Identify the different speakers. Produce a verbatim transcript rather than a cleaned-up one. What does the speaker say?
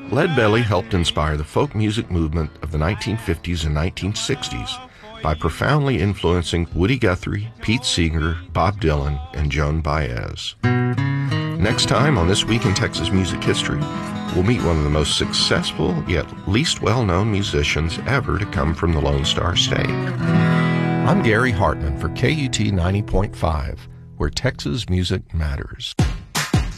Speaker 1: Lead Belly helped inspire the folk music movement of the nineteen fifties and nineteen sixties by profoundly influencing Woody Guthrie, Pete Seeger, Bob Dylan, and Joan Baez. Next time on This Week in Texas Music History, we'll meet one of the most successful yet least well-known musicians ever to come from the Lone Star State. I'm Gary Hartman for K U T ninety point five, where Texas music matters.